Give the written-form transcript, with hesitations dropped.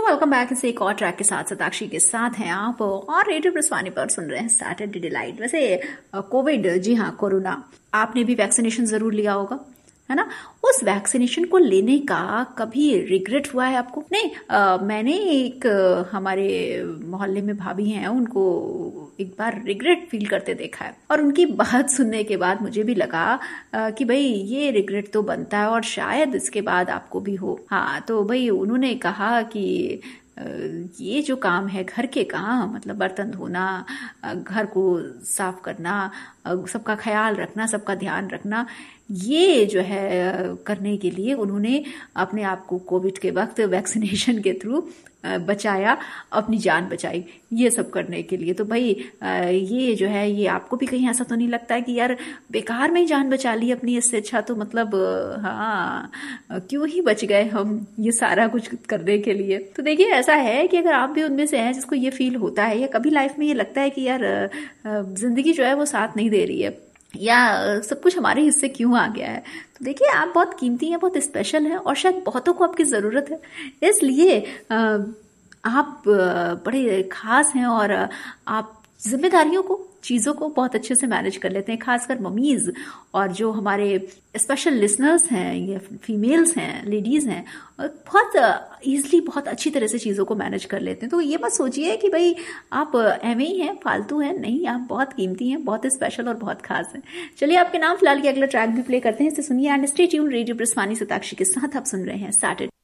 Welcome back इस एक और ट्रैक के साथ सताक्षी के साथ हैं आप और रेडियो प्रस्वानी पर सुन रहे हैं सैटरडे डिलाइट। वैसे कोविड, जी हाँ कोरोना, आपने भी वैक्सीनेशन जरूर लिया होगा, है ना। उस वैक्सीनेशन को लेने का कभी रिग्रेट हुआ है आपको? नहीं, मैंने एक हमारे मोहल्ले में भाभी हैं, उनको एक बार रिग्रेट फील करते देखा है और उनकी बात सुनने के बाद मुझे भी लगा कि भाई ये रिग्रेट तो बनता है और शायद इसके बाद आपको भी हो। हाँ, तो भाई उन्होंने कहा कि ये जो काम है, घर के काम, मतलब बर्तन धोना, घर को साफ करना, सबका ख्याल रखना, सबका ध्यान रखना, ये जो है करने के लिए उन्होंने अपने आप को कोविड के वक्त वैक्सीनेशन के थ्रू बचाया, अपनी जान बचाई, ये सब करने के लिए। तो भाई ये जो है, ये आपको भी कहीं ऐसा तो नहीं लगता है कि यार बेकार में ही जान बचा ली अपनी, इससे अच्छा तो मतलब हाँ क्यों ही बच गए हम ये सारा कुछ करने के लिए। तो देखिए, ऐसा है कि अगर आप भी उनमें से हैं जिसको ये फील होता है या कभी लाइफ में ये लगता है कि यार जिंदगी जो है वो साथ नहीं दे रही है या सब कुछ हमारे हिस्से क्यों आ गया है, तो देखिए आप बहुत कीमती हैं, बहुत स्पेशल हैं और शायद बहुतों को आपकी ज़रूरत है। इसलिए आप बड़े खास हैं और आप जिम्मेदारियों को, चीज़ों को बहुत अच्छे से मैनेज कर लेते हैं, खासकर मम्मीज़ और जो हमारे स्पेशल लिसनर्स हैं या फीमेल्स हैं, लेडीज़ हैं, बहुत ईजिली, बहुत अच्छी तरह से चीज़ों को मैनेज कर लेते हैं। तो ये मत सोचिए कि भाई आप एवं ही हैं, फालतू हैं, नहीं, आप बहुत कीमती हैं, बहुत स्पेशल और बहुत खास हैं। चलिए आपके नाम फिलहाल की अगला ट्रैक भी प्ले करते हैं, इसे सुनिए and stay tuned. Radio प्रस्वानी Satakshi के साथ आप सुन रहे हैं सैटरडे।